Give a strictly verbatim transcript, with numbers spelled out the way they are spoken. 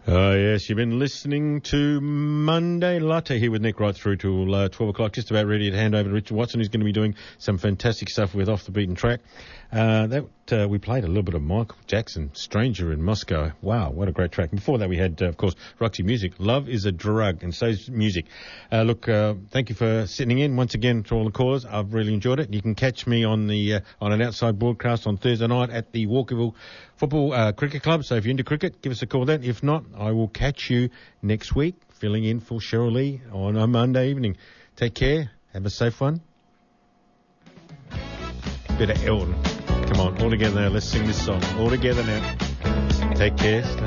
Oh, yes, you've been listening to Monday Latte here with Nick right through till uh, twelve o'clock, just about ready to hand over to Richard Watson, who's going to be doing some fantastic stuff with Off the Beaten Track. Uh, that uh, we played a little bit of Michael Jackson, Stranger in Moscow. Wow, what a great track. And before that we had, uh, of course, Roxy Music. Love is a drug, and so's music. Uh, look, uh, thank you for sitting in once again to all the callers. I've really enjoyed it. You can catch me on the uh, on an outside broadcast on Thursday night at the Walkerville Football uh, Cricket Club. So if you're into cricket, give us a call then. If not, I will catch you next week, filling in for Cheryl Lee on a Monday evening. Take care. Have a safe one. Bit of Elton. Come on, all together now. Let's sing this song. All together now. Take care.